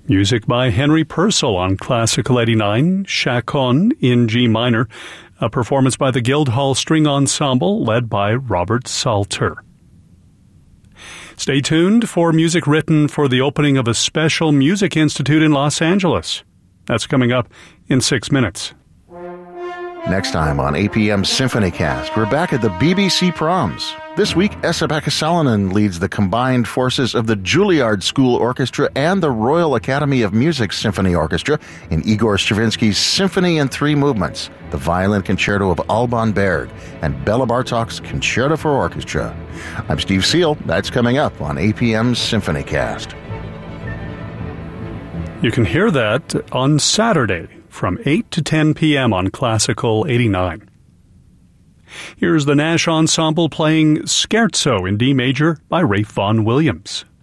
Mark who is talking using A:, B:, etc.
A: Music by Henry Purcell on Classical 89, Chaconne in G minor, a performance by the Guildhall String Ensemble led by Robert Salter. Stay tuned for music written for the opening of a special music institute in Los Angeles. That's coming up in 6 minutes.
B: Next time on APM Symphony Cast, we're back at the BBC Proms. This week, Esa-Pekka Salonen leads the combined forces of the Juilliard School Orchestra and the Royal Academy of Music Symphony Orchestra in Igor Stravinsky's Symphony in Three Movements, the Violin Concerto of Alban Berg, and Bela Bartok's Concerto for Orchestra. I'm Steve Seal. That's coming up on APM Symphony Cast.
A: You can hear that on Saturday from 8 to 10 p.m. on Classical 89. Here's the Nash Ensemble playing Scherzo in D major by Ralph Vaughan Williams.